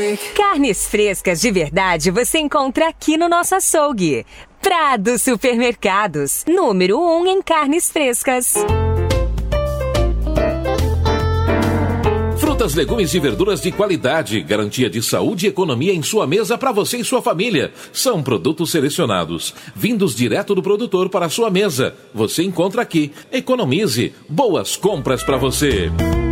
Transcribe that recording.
Carnes frescas de verdade você encontra aqui no nosso açougue. Prado Supermercados, número 1 em carnes frescas. Frutas, legumes e verduras de qualidade, garantia de saúde e economia em sua mesa para você e sua família. São produtos selecionados, vindos direto do produtor para a sua mesa. Você encontra aqui. Economize. Boas compras para você.